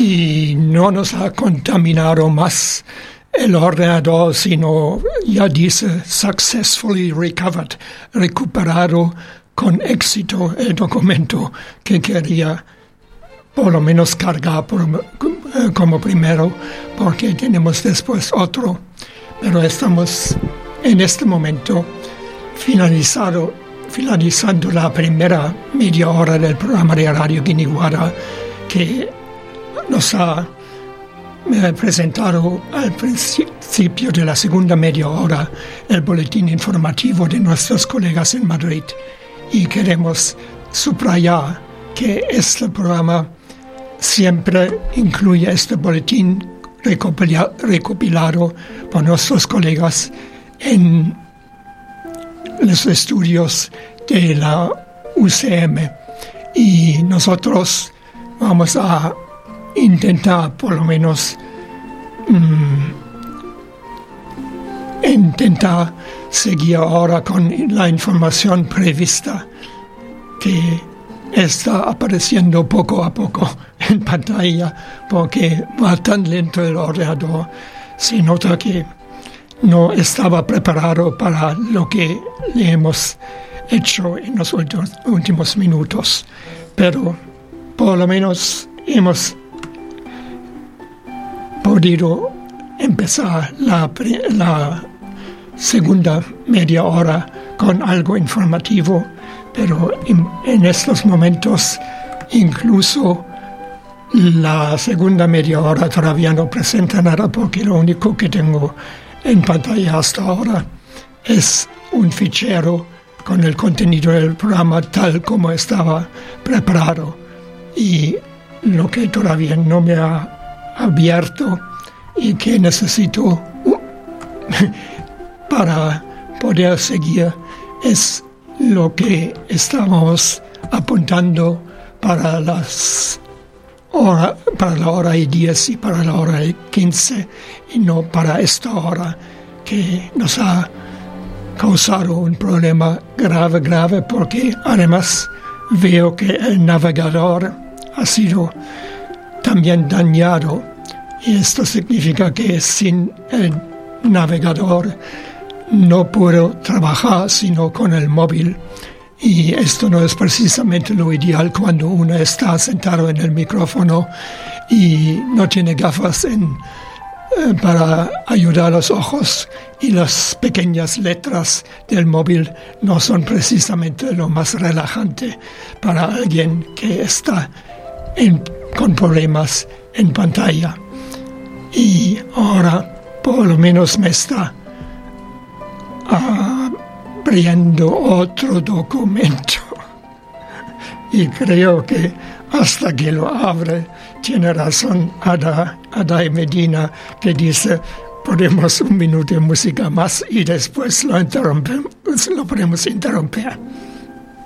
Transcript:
y no nos ha contaminado más el ordenador, sino ya dice successfully recovered, recuperado con éxito el documento que quería por lo menos cargar como primero, porque tenemos después otro. Pero estamos en este momento finalizando la primera media hora del programa de Radio Guiniguara, que nos ha presentado al principio de la segunda media hora el boletín informativo de nuestros colegas en Madrid. Y queremos subrayar que este programa siempre incluye este boletín recopilado por nuestros colegas en los estudios de la UCM. Y nosotros vamos a intentar por lo menos seguir ahora con la información prevista que está apareciendo poco a poco en pantalla, porque va tan lento el ordenador. Se nota que no estaba preparado para lo que le hemos hecho en los últimos minutos, pero por lo menos hemos podido empezar la segunda media hora con algo informativo, pero en estos momentos incluso la segunda media hora todavía no presenta nada, porque lo único que tengo en pantalla hasta ahora es un fichero con el contenido del programa tal como estaba preparado, y lo que todavía no me ha abierto y que necesito para poder seguir es lo que estamos apuntando para la hora y 10 y para la hora y 15, y no para esta hora, que nos ha causado un problema grave, porque además veo que el navegador ha sido también dañado, y esto significa que sin el navegador no puedo trabajar sino con el móvil, y esto no es precisamente lo ideal cuando uno está sentado en el micrófono y no tiene gafas para ayudar a los ojos, y las pequeñas letras del móvil no son precisamente lo más relajante para alguien que está con problemas en pantalla. Y ahora por lo menos me está abriendo otro documento, y creo que hasta que lo abre tiene razón Adai Medina, que dice: podemos un minuto de música más y después lo podemos interrumpir.